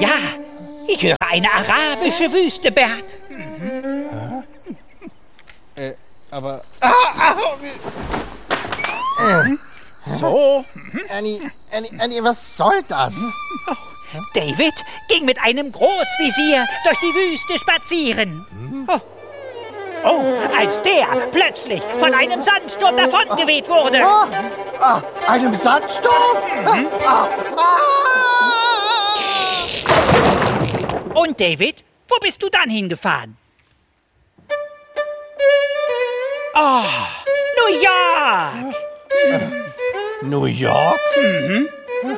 Ja, ich höre eine arabische Wüste, Bert. Aber... So. Annie, was soll das? David ging mit einem Großvisier durch die Wüste spazieren. Oh, als der plötzlich von einem Sandsturm davongeweht wurde. Einem Sandsturm? Und David, wo bist du dann hingefahren? Oh, New York! New York?